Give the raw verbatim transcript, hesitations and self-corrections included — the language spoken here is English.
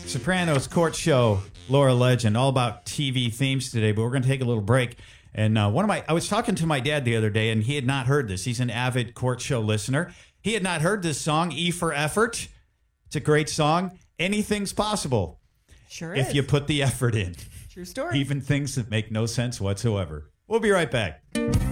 Sopranos court show, Laura Legend, all about T V themes today, but we're going to take a little break. And uh, one of my, I was talking to my dad the other day, and he had not heard this. He's an avid court show listener. He had not heard this song, E for Effort. It's a great song. Anything's possible. Sure if is. you put the effort in. True story. Even things that make no sense whatsoever. We'll be right back.